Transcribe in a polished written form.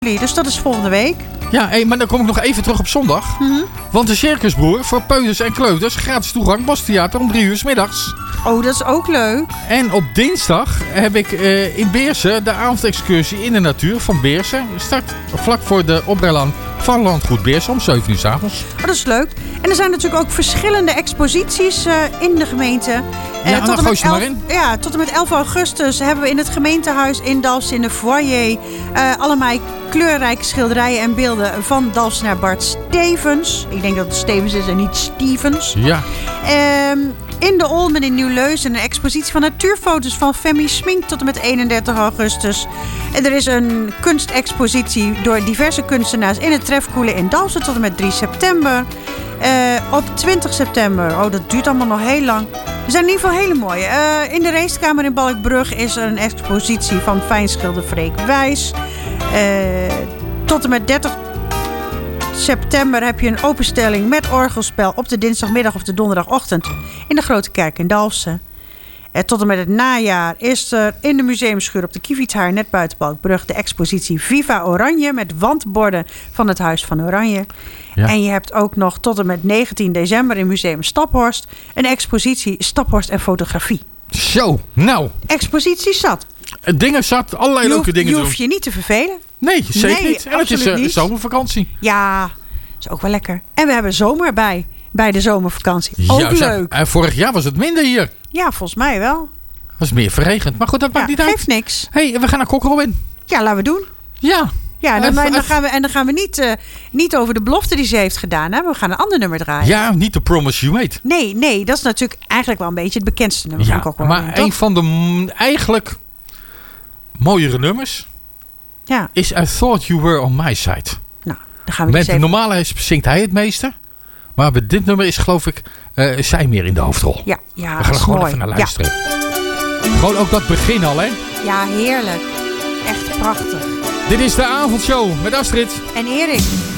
Dus dat is volgende week. Ja, maar dan kom ik nog even terug op zondag. Want de Circusbroer voor peuters en kleuters, gratis toegang, Bostheater om 3 uur 's middags. Oh, dat is ook leuk. En op dinsdag heb ik in Beersen de avondexcursie in de natuur van Beersen. Start vlak voor de oprijlaan van Landgoed Beersen om 7 uur 's avonds. Oh, dat is leuk. En er zijn natuurlijk ook verschillende exposities in de gemeente. Dan gooi je maar in. Ja, tot en met 11 augustus hebben we in het gemeentehuis in Dalfsen in de foyer allemaal kleurrijke schilderijen en beelden van Dalfsenaar Bart Stevens. Ik denk dat het Stevens is en niet Stevens. Ja. In de Olmen in Nieuw-Leuzen een expositie van natuurfoto's van Femi Smink tot en met 31 augustus. En er is een kunstexpositie door diverse kunstenaars in het Trefkoelen in Dalfsen tot en met 3 september. Op 20 september, dat duurt allemaal nog heel lang. Er zijn in ieder geval hele mooie. In de racekamer in Balkbrug is er een expositie van fijnschilder Freek Wijs. Tot en met 30 september heb je een openstelling met orgelspel op de dinsdagmiddag of de donderdagochtend in de Grote Kerk in Dalfsen. Tot en met het najaar is er in de museumschuur op de Kievietshaar net buiten Balkbrug de expositie Viva Oranje met wandborden van het Huis van Oranje. Ja. En je hebt ook nog tot en met 19 december in Museum Staphorst een expositie Staphorst en fotografie. Zo, nou. Expositie zat. Dingen zat, allerlei leuke dingen doen. Je hoeft je niet te vervelen. Nee, zeker niet. En het is zomervakantie. Ja, is ook wel lekker. En we hebben zomer bij de zomervakantie. Ook leuk. Vorig jaar was het minder hier. Ja, volgens mij wel. Het was meer verregend. Maar goed, dat maakt niet uit. Geeft niks. Hey, we gaan naar Kokkerobin. Ja, laten we doen. Ja. Ja, dan gaan we niet over de belofte die ze heeft gedaan. Hè? We gaan een ander nummer draaien. Ja, niet The Promise You Made. Nee, dat is natuurlijk eigenlijk wel een beetje het bekendste nummer van Kokkerobin. Maar een van de eigenlijk mooiere nummers is I Thought You Were On My Side. Nou, dan gaan we eens even... Normaal zingt hij het meeste. Maar bij dit nummer is geloof ik zij meer in de hoofdrol. Ja, we gaan er gewoon even naar luisteren. Ja. Gewoon ook dat begin al, hè? Ja, heerlijk. Echt prachtig. Dit is de avondshow met Astrid en Erik.